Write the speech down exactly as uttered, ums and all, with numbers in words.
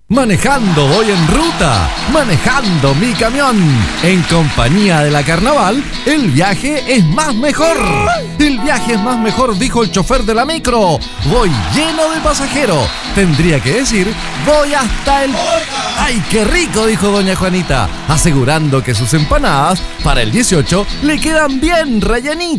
Manejando voy en ruta, manejando mi camión. En compañía de la Carnaval, el viaje es más mejor. El viaje es más mejor, dijo el chofer de la micro. Voy lleno de pasajeros. Tendría que decir, voy hasta el... ¡Ay, qué rico!, dijo doña Juanita, asegurando que sus empanadas para el dieciocho le quedan bien rellenitas.